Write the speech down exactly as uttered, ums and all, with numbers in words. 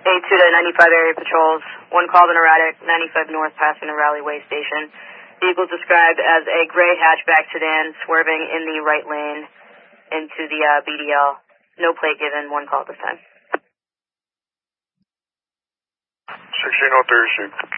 A two to ninety-five area patrols. One called an erratic, ninety-five north passing the Rally Way station. Vehicle described as a gray hatchback sedan swerving in the right lane into the uh, B D L. No plate given, one call at this time. sixteen oh three, shoot.